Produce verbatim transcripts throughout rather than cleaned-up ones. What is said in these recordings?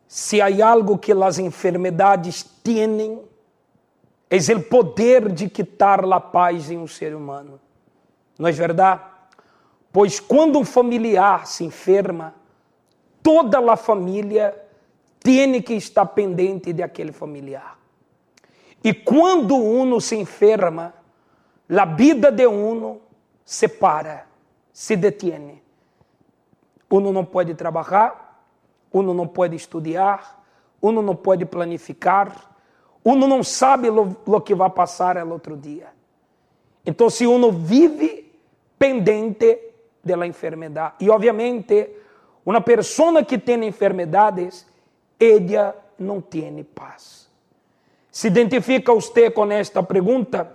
se hay algo que las enfermedades tienen, es el poder de quitar la paz en un ser humano. ¿No es verdad? Pois quando um familiar se enferma, toda a família tem que estar pendente de aquele familiar. E quando uno se enferma, a vida de uno se para, se detiene. Uno não pode trabalhar, uno não pode estudar, uno não pode planificar, uno não sabe lo, lo que vai passar no outro dia. Então, se uno vive pendente de la enfermedade, e obviamente, uma pessoa que tem enfermedades, ela não tem paz. Se identifica você com esta pergunta?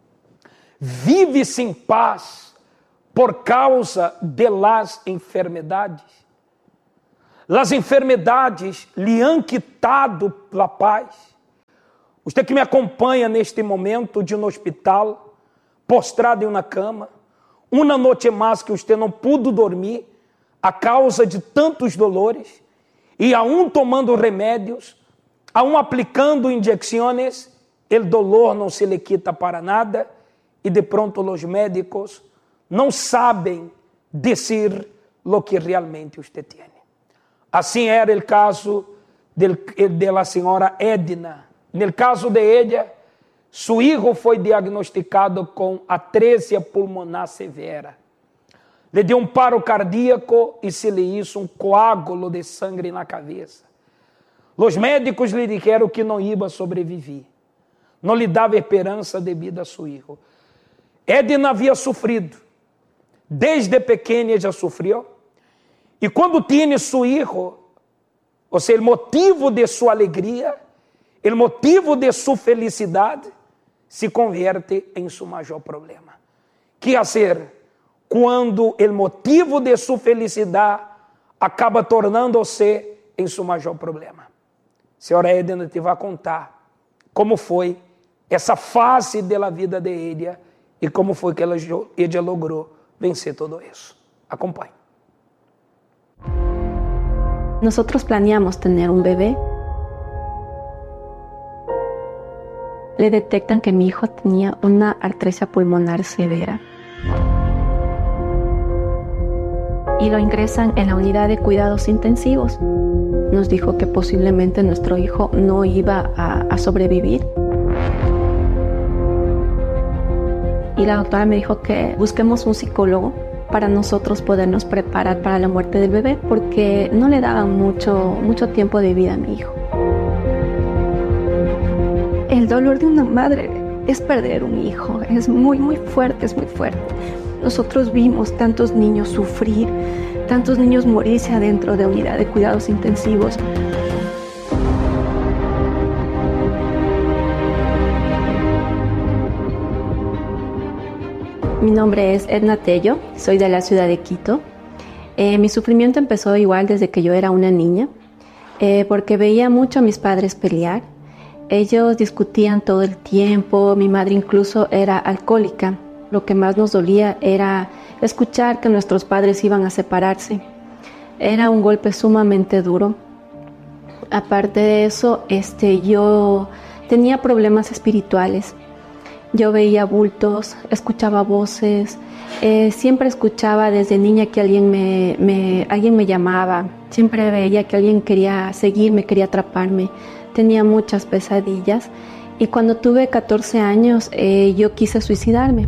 Vive sem paz por causa de las enfermedades? Las enfermedades lhe han quitado a paz? Você que me acompanha neste momento de um hospital, postrado em uma cama, uma noite mais que você não pôde dormir a causa de tantos dolores, e a um tomando remédios, a um aplicando injeções, o dolor não se lhe quita para nada, e de pronto os médicos não sabem dizer o que realmente você tem. Assim era o caso de la senhora Edna. No caso de ella, seu filho foi diagnosticado com atresia pulmonar severa. Le deu um paro cardíaco e se lhe hizo um coágulo de sangue na cabeça. Os médicos lhe disseram que não ia sobreviver. Não lhe dava esperança devido a seu filho. Edna havia sofrido. Desde pequena já sofreu. E quando tinha seu filho, ou seja, o motivo de sua alegria, o motivo de sua felicidade, se converte em seu maior problema. Que fazer quando o motivo de sua felicidade acaba tornando-se em seu maior problema? A senhora Edna te vai contar como foi essa fase da vida de ela e como foi que ela, ela logrou vencer tudo isso. Acompanhe. Nosotros planeamos tener un bebé. Le detectan que mi hijo tenía una artresia pulmonar severa. Y lo ingresan en la unidad de cuidados intensivos. Nos dijo que posiblemente nuestro hijo no iba a, a sobrevivir. Y la doctora me dijo que busquemos un psicólogo para nosotros podernos preparar para la muerte del bebé, porque no le daban mucho, mucho tiempo de vida a mi hijo. El dolor de una madre es perder un hijo, es muy, muy fuerte, es muy fuerte. Nosotros vimos tantos niños sufrir, tantos niños morirse adentro de unidad de cuidados intensivos. Mi nombre es Edna Tello, soy de la ciudad de Quito. Eh, mi sufrimiento empezó igual desde que yo era una niña, eh, porque veía mucho a mis padres pelear. Ellos discutían todo el tiempo, mi madre incluso era alcohólica. Lo que más nos dolía era escuchar que nuestros padres iban a separarse. Era un golpe sumamente duro. Aparte de eso, este, yo tenía problemas espirituales. Yo veía bultos, escuchaba voces, eh, siempre escuchaba desde niña que alguien me, me, alguien me llamaba, siempre veía que alguien quería seguirme, quería atraparme, tenía muchas pesadillas y cuando tuve catorce años eh, yo quise suicidarme.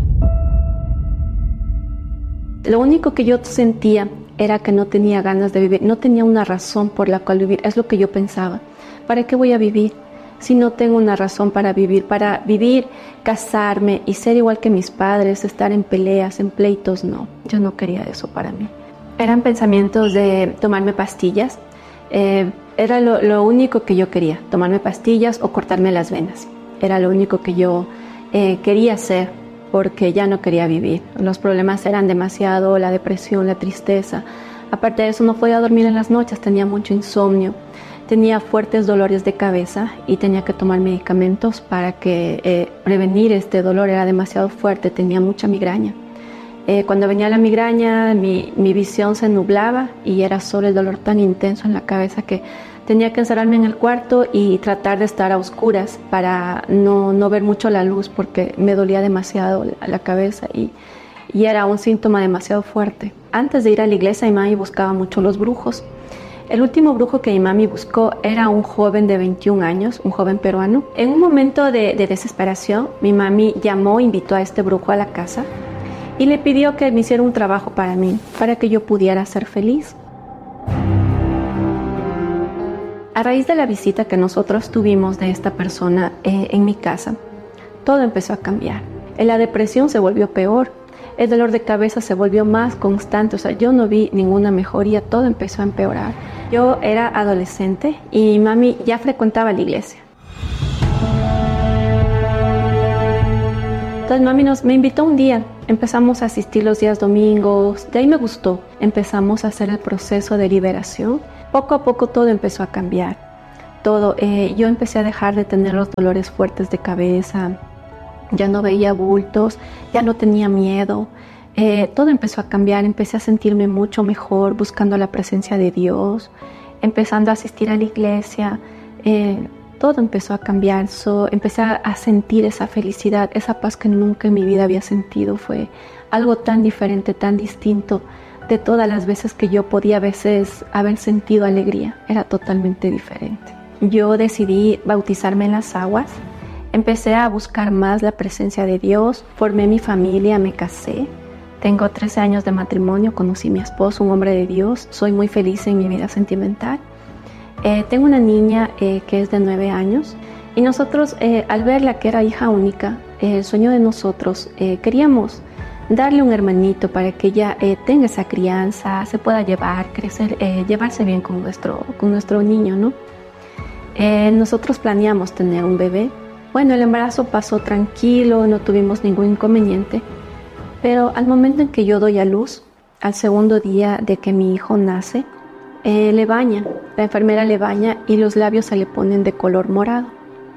Lo único que yo sentía era que no tenía ganas de vivir, no tenía una razón por la cual vivir, es lo que yo pensaba. ¿Para qué voy a vivir? Si no tengo una razón para vivir, para vivir, casarme y ser igual que mis padres, estar en peleas, en pleitos, no, yo no quería eso para mí. Eran pensamientos de tomarme pastillas, eh, era lo, lo único que yo quería, tomarme pastillas o cortarme las venas. Era lo único que yo eh, quería hacer porque ya no quería vivir. Los problemas eran demasiado, la depresión, la tristeza. Aparte de eso no podía dormir en las noches, tenía mucho insomnio. Tenía fuertes dolores de cabeza y tenía que tomar medicamentos para que eh, prevenir este dolor, era demasiado fuerte, tenía mucha migraña. Eh, cuando venía la migraña, mi, mi visión se nublaba y era solo el dolor tan intenso en la cabeza que tenía que encerrarme en el cuarto y tratar de estar a oscuras para no, no ver mucho la luz porque me dolía demasiado la, la cabeza y, y era un síntoma demasiado fuerte. Antes de ir a la iglesia, mi mami buscaba mucho los brujos. El último brujo que mi mami buscó era un joven de veintiún años, un joven peruano. En un momento de, de desesperación, mi mami llamó, invitó a este brujo a la casa y le pidió que me hiciera un trabajo para mí, para que yo pudiera ser feliz. A raíz de la visita que nosotros tuvimos de esta persona eh, en mi casa, todo empezó a cambiar. La depresión se volvió peor, el dolor de cabeza se volvió más constante, o sea, yo no vi ninguna mejoría, todo empezó a empeorar. Yo era adolescente y mi mami ya frecuentaba la iglesia. Entonces mami nos, me invitó un día, empezamos a asistir los días domingos, de ahí me gustó, empezamos a hacer el proceso de liberación. Poco a poco todo empezó a cambiar, todo, eh, yo empecé a dejar de tener los dolores fuertes de cabeza, ya no veía bultos, ya no tenía miedo, eh, todo empezó a cambiar, empecé a sentirme mucho mejor buscando la presencia de Dios, empezando a asistir a la iglesia, eh, todo empezó a cambiar, so, empecé a sentir esa felicidad, esa paz que nunca en mi vida había sentido, fue algo tan diferente, tan distinto de todas las veces que yo podía a veces haber sentido alegría, era totalmente diferente. Yo decidí bautizarme en las aguas, empecé a buscar más la presencia de Dios, formé mi familia, me casé, tengo trece años de matrimonio, conocí a mi esposo, un hombre de Dios, soy muy feliz en mi vida sentimental. Eh, tengo una niña eh, que es de nueve años y nosotros eh, al verla que era hija única, eh, el sueño de nosotros, eh, queríamos darle un hermanito para que ella eh, tenga esa crianza, se pueda llevar, crecer, eh, llevarse bien con nuestro, con nuestro niño, ¿no? Eh, nosotros planeamos tener un bebé. Bueno, el embarazo pasó tranquilo, no tuvimos ningún inconveniente, pero al momento en que yo doy a luz, al segundo día de que mi hijo nace, eh, le bañan, la enfermera le baña y los labios se le ponen de color morado.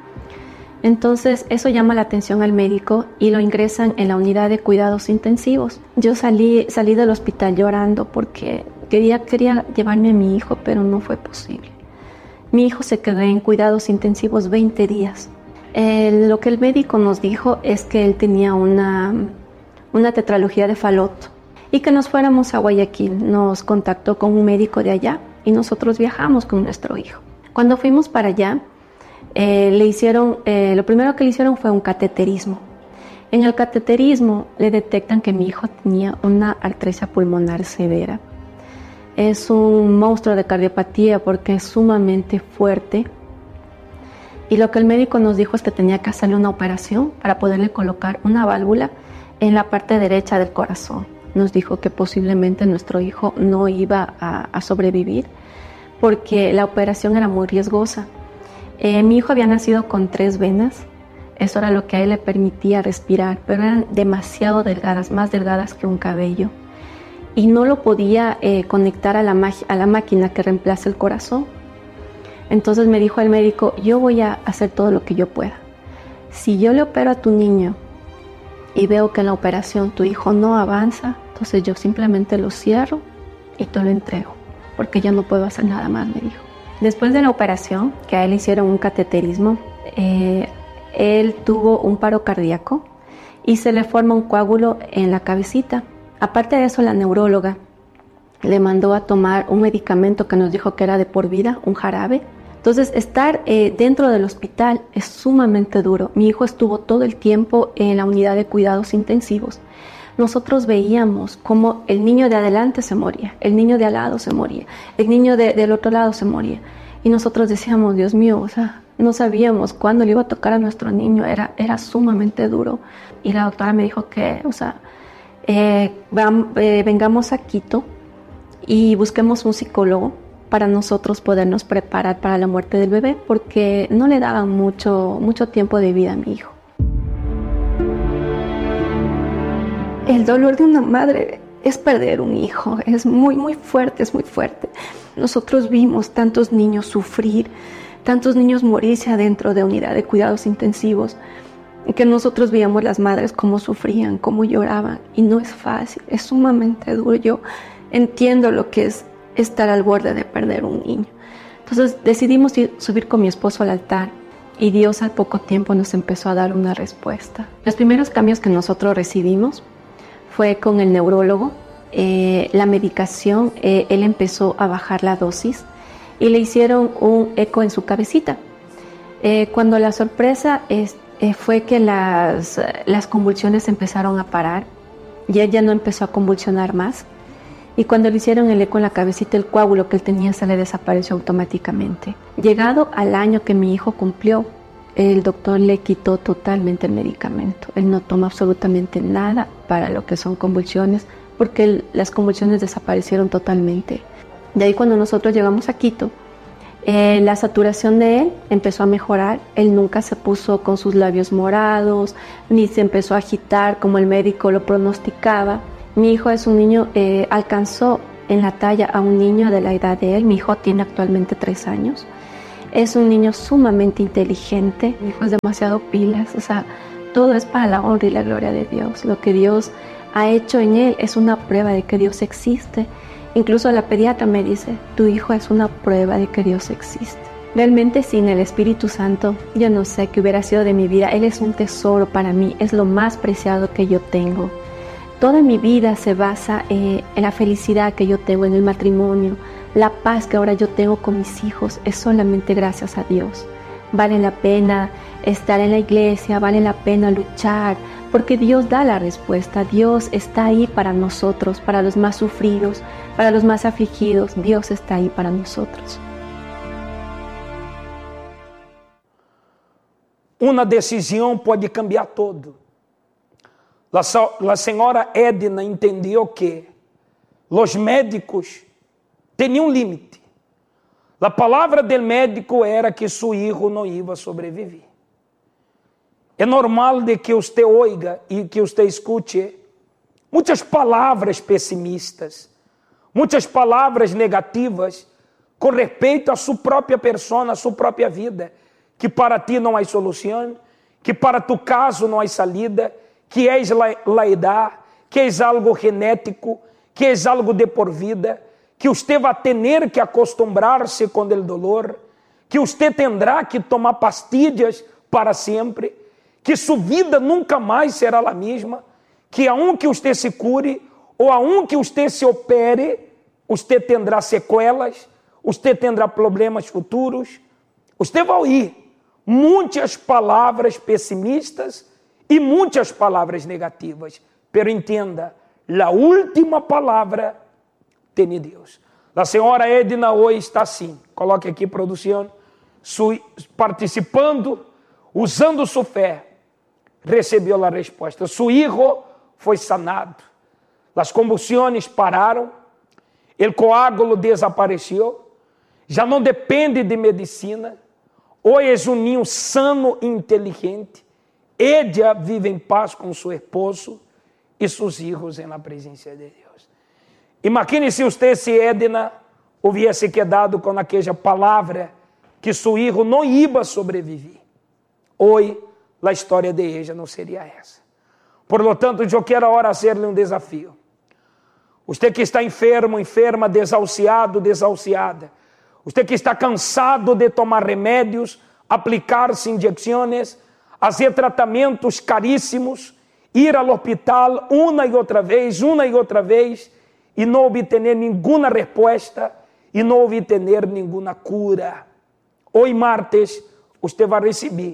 Entonces eso llama la atención al médico y lo ingresan en la unidad de cuidados intensivos. Yo salí, salí del hospital llorando porque quería, quería llevarme a mi hijo, pero no fue posible. Mi hijo se quedó en cuidados intensivos veinte días. Eh, lo que el médico nos dijo es que él tenía una, una tetralogía de Fallot y que nos fuéramos a Guayaquil. Nos contactó con un médico de allá y nosotros viajamos con nuestro hijo. Cuando fuimos para allá, eh, le hicieron, eh, lo primero que le hicieron fue un cateterismo. En el cateterismo le detectan que mi hijo tenía una artresa pulmonar severa. Es un monstruo de cardiopatía porque es sumamente fuerte. Y lo que el médico nos dijo es que tenía que hacerle una operación para poderle colocar una válvula en la parte derecha del corazón. Nos dijo que posiblemente nuestro hijo no iba a, a sobrevivir porque la operación era muy riesgosa. Eh, mi hijo había nacido con tres venas, eso era lo que a él le permitía respirar, pero eran demasiado delgadas, más delgadas que un cabello. Y no lo podía eh, conectar a la, a la máquina que reemplaza el corazón. Entonces me dijo el médico, yo voy a hacer todo lo que yo pueda. Si yo le opero a tu niño y veo que en la operación tu hijo no avanza, entonces yo simplemente lo cierro y te lo entrego, porque ya no puedo hacer nada más, me dijo. Después de la operación, que a él le hicieron un cateterismo, eh, él tuvo un paro cardíaco y se le forma un coágulo en la cabecita. Aparte de eso, la neuróloga le mandó a tomar un medicamento que nos dijo que era de por vida, un jarabe. Entonces, estar eh, dentro del hospital es sumamente duro. Mi hijo estuvo todo el tiempo en la unidad de cuidados intensivos. Nosotros veíamos cómo el niño de adelante se moría, el niño de al lado se moría, el niño de, del otro lado se moría. Y nosotros decíamos, Dios mío, o sea, no sabíamos cuándo le iba a tocar a nuestro niño, era, era sumamente duro. Y la doctora me dijo que, o sea, eh, vam, eh, vengamos a Quito y busquemos un psicólogo para nosotros podernos preparar para la muerte del bebé, porque no le daban mucho, mucho tiempo de vida a mi hijo. El dolor de una madre es perder un hijo, es muy, muy fuerte, es muy fuerte. Nosotros vimos tantos niños sufrir, tantos niños morirse adentro de unidad de cuidados intensivos, y que nosotros veíamos las madres cómo sufrían, cómo lloraban, y no es fácil, es sumamente duro. Yo entiendo lo que es estar al borde de perder un niño. Entonces decidimos ir, subir con mi esposo al altar, y Dios al poco tiempo nos empezó a dar una respuesta. Los primeros cambios que nosotros recibimos fue con el neurólogo. Eh, la medicación, eh, él empezó a bajar la dosis y le hicieron un eco en su cabecita. Eh, cuando la sorpresa es, eh, fue que las, las convulsiones empezaron a parar y ella no empezó a convulsionar más. Y cuando le hicieron el eco en la cabecita, el coágulo que él tenía se le desapareció automáticamente. Llegado al año que mi hijo cumplió, el doctor le quitó totalmente el medicamento. Él no toma absolutamente nada para lo que son convulsiones, porque el, las convulsiones desaparecieron totalmente. De ahí cuando nosotros llegamos a Quito, eh, la saturación de él empezó a mejorar. Él nunca se puso con sus labios morados, ni se empezó a agitar como el médico lo pronosticaba. Mi hijo es un niño, eh, alcanzó en la talla a un niño de la edad de él. Mi hijo tiene actualmente tres años. Es un niño sumamente inteligente. Mi hijo es demasiado pilas. O sea, todo es para la honra y la gloria de Dios. Lo que Dios ha hecho en él es una prueba de que Dios existe. Incluso la pediatra me dice, tu hijo es una prueba de que Dios existe. Realmente sin el Espíritu Santo, yo no sé qué hubiera sido de mi vida. Él es un tesoro para mí, es lo más preciado que yo tengo. Toda mi vida se basa eh, en la felicidad que yo tengo en el matrimonio, la paz que ahora yo tengo con mis hijos, es solamente gracias a Dios. Vale la pena estar en la iglesia, vale la pena luchar, porque Dios da la respuesta. Dios está ahí para nosotros, para los más sufridos, para los más afligidos. Dios está ahí para nosotros. Uma decisão pode cambiar todo. La, la senhora Edna entendeu que os médicos tinham um limite. A palavra do médico era que seu filho não ia sobreviver. É normal de que você oiga e que você escute muitas palavras pessimistas, muitas palavras negativas com respeito à sua própria persona, à sua própria vida, que para ti não há solução, que para tu caso não há salida, que és la, la edad, que és algo genético, que és algo de por vida, que você vai ter que acostumbrar-se com o dolor, que você terá que tomar pastillas para sempre, que sua vida nunca mais será a mesma, que aunque você se cure ou aunque você se opere, você terá sequelas, você terá problemas futuros. Você vai ouvir muitas palavras pessimistas e muitas palavras negativas, pero entenda, a última palavra tem Deus. A senhora Edna hoje está assim, coloque aqui produção, participando, usando sua fé, recebeu a resposta. Seu filho foi sanado, as convulsões pararam, o coágulo desapareceu, já não depende de medicina, hoje é um ninho sano e inteligente. Ella vive em paz com seu esposo e seus filhos na presença de Deus. Imagine se você, se Edna, houvesse quedado com aquela palavra que seu filho não ia sobreviver. Hoje, a história de ella não seria essa. Por lo tanto, eu quero agora fazer-lhe um desafio. Você que está enfermo, enferma, desahuciado, desahuciada. Você que está cansado de tomar remédios, aplicar-se injeções, fazer tratamentos caríssimos, ir ao hospital uma e outra vez, uma e outra vez, e não obter nenhuma resposta, e não obter nenhuma cura. Hoje, martes, você vai receber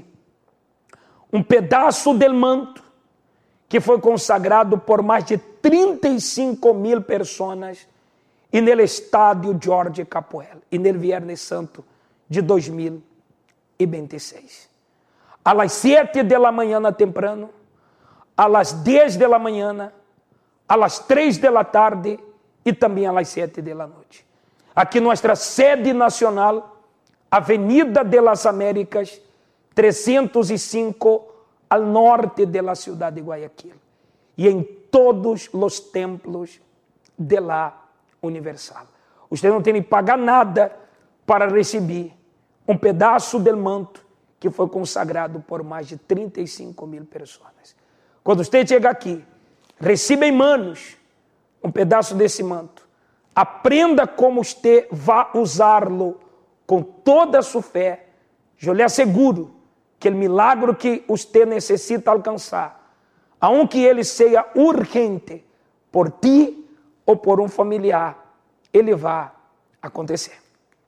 um pedaço do manto que foi consagrado por mais de trinta e cinco mil pessoas e no estádio Jorge Capoel, e no Viernes Santo de dois mil e vinte e seis. A las siete de la mañana temprano, a las diez de la mañana, a las tres de la tarde e também a las siete de la noite. Aqui nossa sede nacional, Avenida de las Américas, trezentos e cinco, al norte de la ciudad de Guayaquil. E em todos os templos de la Universal. Você não tem que pagar nada para receber um pedaço do manto que que foi consagrado por mais de trinta e cinco mil pessoas. Quando você chega aqui, receba em manos um pedaço desse manto. Aprenda como você vai usá-lo com toda a sua fé. Eu lhe asseguro que o milagre que você necessita alcançar, aunque ele seja urgente por ti ou por um familiar, ele vai acontecer.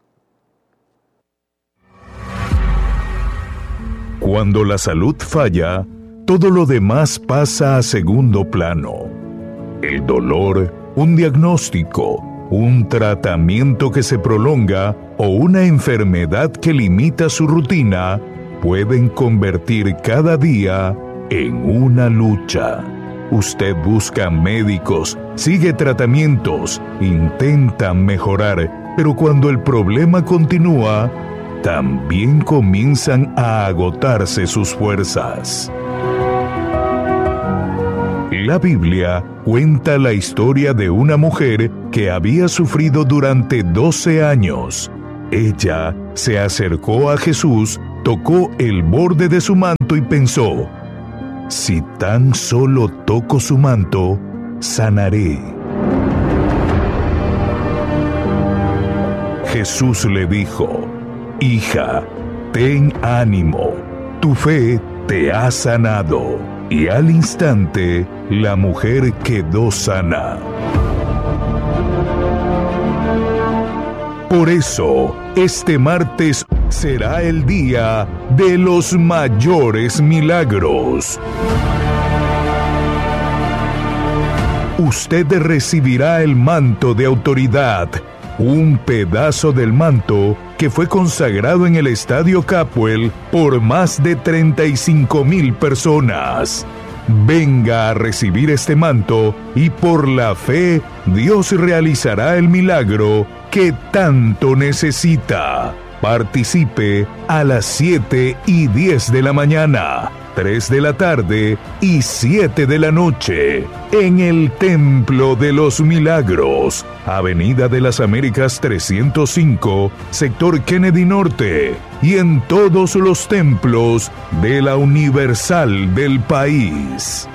Cuando la salud falla, todo lo demás pasa a segundo plano. El dolor, un diagnóstico, un tratamiento que se prolonga o una enfermedad que limita su rutina pueden convertir cada día en una lucha. Usted busca médicos, sigue tratamientos, intenta mejorar, pero cuando el problema continúa, también comienzan a agotarse sus fuerzas. La Biblia cuenta la historia de una mujer que había sufrido durante doce años. Ella se acercó a Jesús, tocó el borde de su manto y pensó: si tan solo toco su manto, sanaré. Jesús le dijo: hija, ten ánimo, tu fe te ha sanado. Y al instante, la mujer quedó sana. Por eso, este martes será el día de los mayores milagros. Usted recibirá el manto de autoridad, un pedazo del manto que fue consagrado en el Estadio Capwell por más de treinta y cinco mil personas. Venga a recibir este manto y por la fe Dios realizará el milagro que tanto necesita. Participe a las siete y diez de la mañana, tres de la tarde y siete de la noche en el Templo de los Milagros, Avenida de las Américas trescientos cinco, sector Kennedy Norte, y en todos los templos de la Universal del país.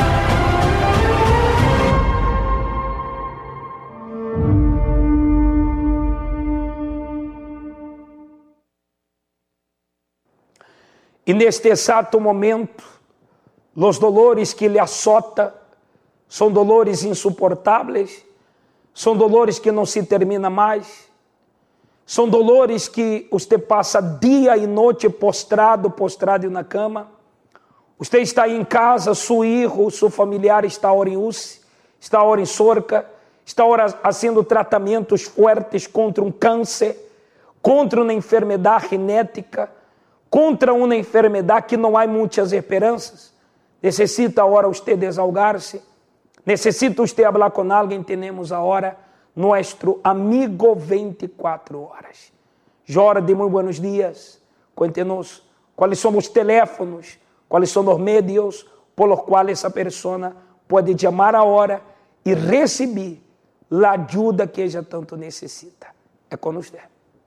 E neste exato momento, os dolores que lhe assota são dolores insuportáveis, são dolores que não se terminam mais, são dolores que você passa dia e noite postrado, postrado na cama. Você está em casa, seu filho, seu familiar está ora em U C I, está ora em Sorca, está ora fazendo tratamentos fortes contra um câncer, contra uma enfermidade genética, contra uma enfermidade que não há muitas esperanças. Necessita agora você desahogar-se, necessita você falar com alguém. Temos agora nosso amigo vinte e quatro horas. Jordi, muito buenos dias. Cuéntenos quais são os teléfonos, quais são os meios por los quais essa pessoa pode chamar agora e receber a ajuda que ela tanto necessita. É com você.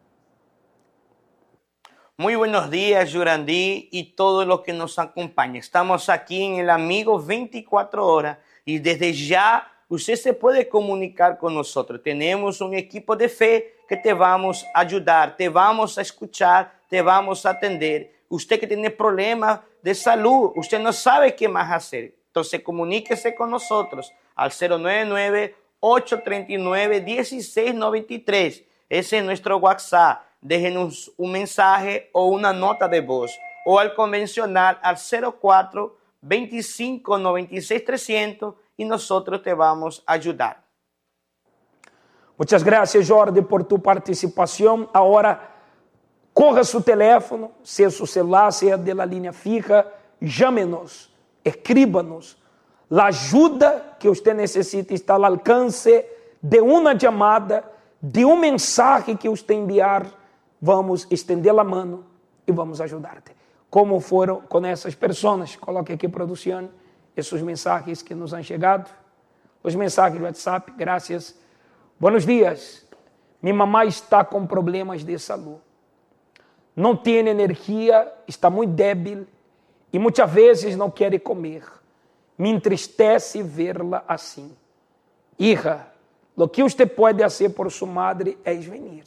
Muy buenos días, Yurandí, y todos los que nos acompañan. Estamos aquí en el Amigo veinticuatro horas y desde ya usted se puede comunicar con nosotros. Tenemos un equipo de fe que te vamos a ayudar, te vamos a escuchar, te vamos a atender. Usted que tiene problemas de salud, usted no sabe qué más hacer. Entonces comuníquese con nosotros al cero nueve nueve, ocho tres nueve, uno seis nueve tres. Ese es nuestro WhatsApp. Déjenos un mensaje o una nota de voz o al convencional al cero cuatro, veinticinco, noventa y seis, trescientos y nosotros te vamos a ayudar. Muchas gracias, Jordi, por tu participación. Ahora, corra su teléfono, sea su celular, sea de la línea fija, llámenos, escríbanos. La ayuda que usted necesita está al alcance de una llamada, de un mensaje que usted enviar. Vamos estender a mão e vamos ajudar-te. Como foram com essas pessoas? Coloque aqui, produção, esses mensagens que nos han chegado. Os mensagens do WhatsApp, graças. Buenos dias. Minha mamãe está com problemas de saúde. não tem energia, está muito débil e muitas vezes não quer comer. Me entristece vê-la assim. Hija, o que você pode fazer por sua madre é venir.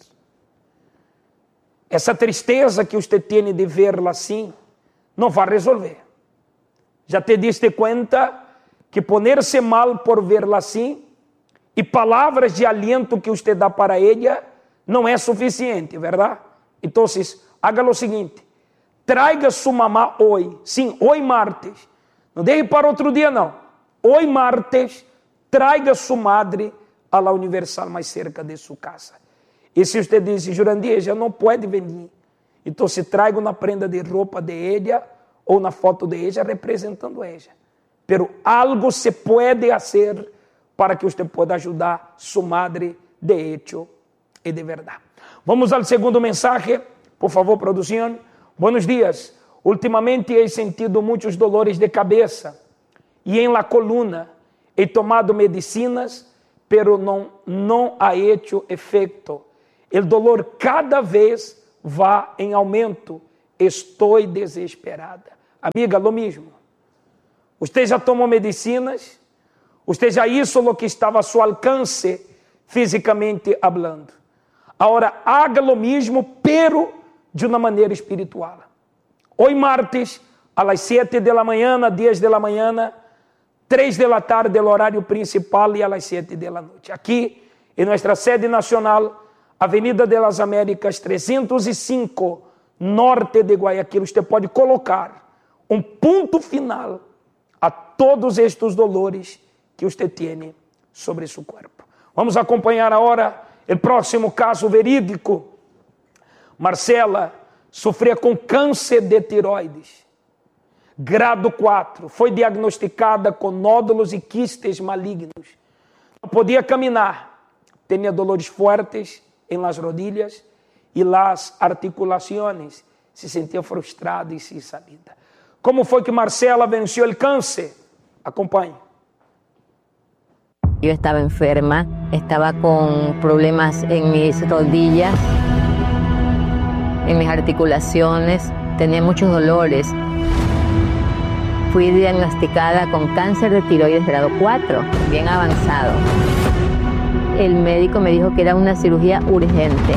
Essa tristeza que você tem de vê-la assim, não vai resolver. Já te diste conta que poner-se mal por vê-la assim e palavras de aliento que você dá para ela não é suficiente, verdade? Então, haga o seguinte, traga sua mamá hoje, sim, hoje martes, não deixe para outro dia não, hoje martes, traga sua madre a la Universal mais cerca de sua casa. E se você diz, Jurandir, ela não pode venir, então se traga uma prenda de roupa de ela ou na foto de ela representando ela. Pero algo se pode fazer para que você possa ajudar sua madre de hecho e de verdade. Vamos ao segundo mensagem, por favor, produção. Buenos dias. Ultimamente he sentido muitos dolores de cabeça e em la coluna. He tomado medicinas, pero não, não ha hecho efeito. O dolor cada vez vai em aumento. Estou desesperada. Amiga, lo mesmo. Você já tomou medicinas? Você já hizo lo que estava a seu alcance, fisicamente hablando. Agora, haga lo mesmo, pero de uma maneira espiritual. Hoje, martes, a las siete de la mañana, diez de la mañana, três de la tarde, el horário principal, e a las siete de la noite. Aqui, em nossa sede nacional, Avenida de las Américas, trezentos e cinco, norte de Guayaquil, você pode colocar um ponto final a todos estes dolores que você tem sobre seu corpo. Vamos acompanhar agora o próximo caso verídico. Marcela sofria com câncer de tiroides, grado quatro, foi diagnosticada com nódulos e quistes malignos. Não podia caminhar, tinha dolores fortes em las rodillas e las articulações, se sentia frustrada e sem saída. Como foi que Marcela venceu o câncer? Acompanhe. Yo estaba enferma, estaba con problemas en mis rodillas, en mis articulaciones, tenía muchos dolores. Fui diagnosticada con cáncer de tiroides grado cuatro, bien avanzado. El médico me dijo que era una cirugía urgente.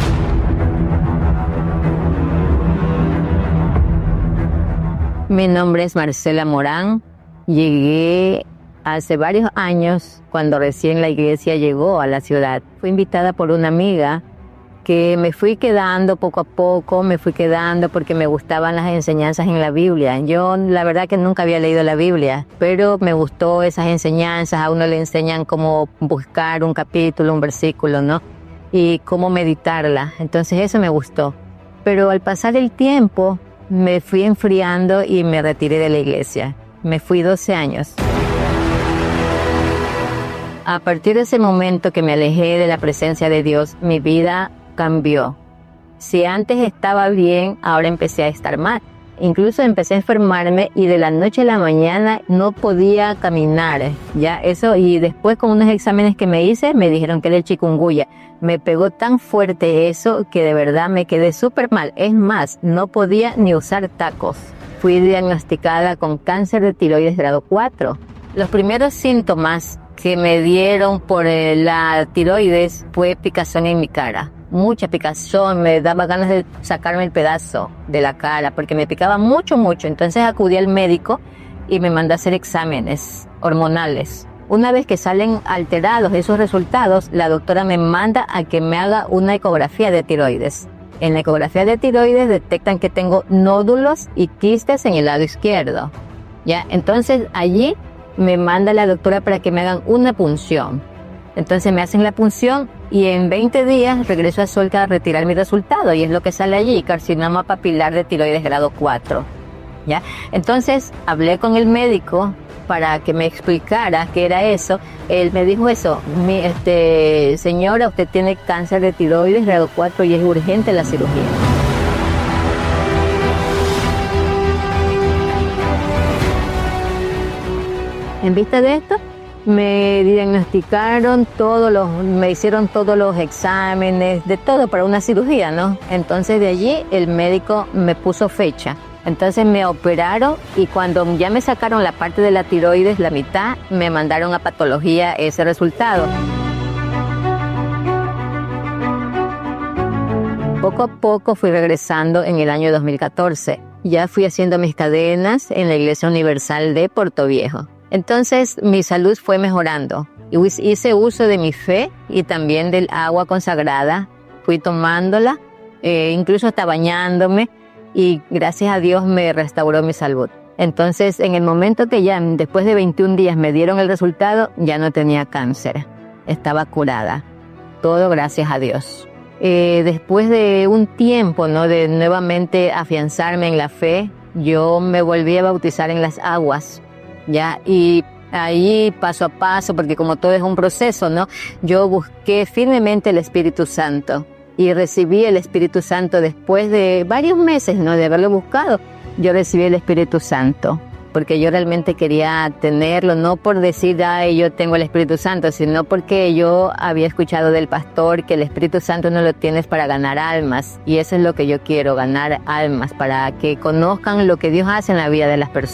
Mi nombre es Marcela Morán. Llegué hace varios años, cuando recién la iglesia llegó a la ciudad. Fui invitada por una amiga que me fui quedando poco a poco, me fui quedando porque me gustaban las enseñanzas en la Biblia. Yo la verdad que nunca había leído la Biblia, pero me gustó esas enseñanzas. A uno le enseñan cómo buscar un capítulo, un versículo, ¿no? Y cómo meditarla. Entonces eso me gustó. Pero al pasar el tiempo me fui enfriando y me retiré de la iglesia. Me fui doce años. A partir de ese momento que me alejé de la presencia de Dios, mi vida cambió. Si antes estaba bien, ahora empecé a estar mal. Incluso empecé a enfermarme y de la noche a la mañana no podía caminar. Ya eso, y después con unos exámenes que me hice, me dijeron que era el chikungunya. Me pegó tan fuerte eso que de verdad me quedé súper mal. Es más, no podía ni usar tacos. Fui diagnosticada con cáncer de tiroides grado cuatro. Los primeros síntomas que me dieron por la tiroides fue picazón en mi cara. Mucha picazón, me daba ganas de sacarme el pedazo de la cara porque me picaba mucho, mucho. Entonces acudí al médico y me mandó a hacer exámenes hormonales. Una vez que salen alterados esos resultados, la doctora me manda a que me haga una ecografía de tiroides. En la ecografía de tiroides detectan que tengo nódulos y quistes en el lado izquierdo. ¿Ya? Entonces allí me manda la doctora para que me hagan una punción. Entonces me hacen la punción y en veinte días regreso a Solca a retirar mi resultado y es lo que sale allí, carcinoma papilar de tiroides grado cuatro. ¿Ya? Entonces hablé con el médico para que me explicara qué era eso. Él me dijo eso, mi, este, señora, usted tiene cáncer de tiroides grado cuatro y es urgente la cirugía. En vista de esto, me diagnosticaron todos los, me hicieron todos los exámenes, de todo para una cirugía, ¿no? Entonces de allí el médico me puso fecha. Entonces me operaron y cuando ya me sacaron la parte de la tiroides, la mitad, me mandaron a patología ese resultado. Poco a poco fui regresando en el año dos mil catorce. Ya fui haciendo mis cadenas en la Iglesia Universal de Puerto Viejo. Entonces mi salud fue mejorando. Hice uso de mi fe y también del agua consagrada. Fui tomándola, eh, incluso hasta bañándome, y gracias a Dios me restauró mi salud. Entonces, en el momento que ya después de veintiún días me dieron el resultado, ya no tenía cáncer. Estaba curada. Todo gracias a Dios. Eh, después de un tiempo, ¿no?, de nuevamente afianzarme en la fe, yo me volví a bautizar en las aguas, ¿ya? Y ahí paso a paso, porque como todo es un proceso, ¿no?, yo busqué firmemente el Espíritu Santo y recibí el Espíritu Santo después de varios meses, ¿no?, de haberlo buscado. Yo recibí el Espíritu Santo porque yo realmente quería tenerlo, no por decir, ay, yo tengo el Espíritu Santo, sino porque yo había escuchado del pastor que el Espíritu Santo no lo tienes para ganar almas, y eso es lo que yo quiero, ganar almas, para que conozcan lo que Dios hace en la vida de las personas.